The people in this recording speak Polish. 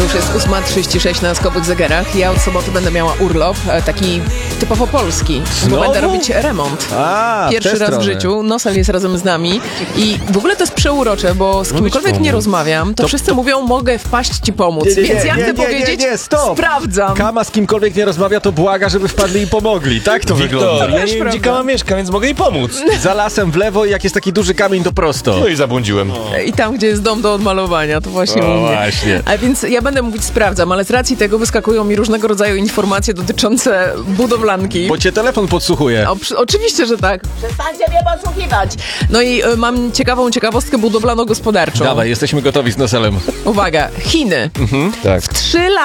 To już jest 8:36 na skowych zegarach. Ja od soboty będę miała urlop, taki typowo polski, bo będę robić remont. Pierwszy raz w życiu. Nosal jest razem z nami i w ogóle to jest przeurocze, bo z kimkolwiek nie rozmawiam, to wszyscy mówią, mogę wpaść ci pomóc. Więc ja chcę powiedzieć, sprawdzam. Kama z kimkolwiek nie rozmawia, to błaga, żeby wpadli i pomogli. Tak to wygląda. Ja nie wiem, gdzie Kama mieszka, więc mogę jej pomóc. Za lasem w lewo i jak jest taki duży kamień, to prosto. No i zabłądziłem. I tam, gdzie jest dom do odmalowania, to właśnie mówię. Właśnie. A więc ja będę mówić sprawdzam, ale z racji tego wyskakują mi różnego rodzaju informacje dotyczące budowlanki. Bo cię telefon podsłuchuje. Oczywiście, że tak. Przestańcie mnie podsłuchiwać. No i mam ciekawostkę budowlano-gospodarczą. Dawaj, jesteśmy gotowi z Nosalem. Uwaga, Chiny. Tak. W 3 lata